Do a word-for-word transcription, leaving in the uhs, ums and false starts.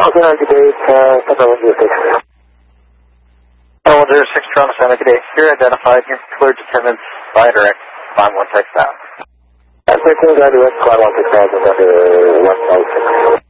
Okay, good day. Uh, Toronto zero six. Oh, zero six Toronto Center, good day. You're identified. You're cleared to attendance by direct. Climb one text down. I'm taking the direct climb one text down to one oh six.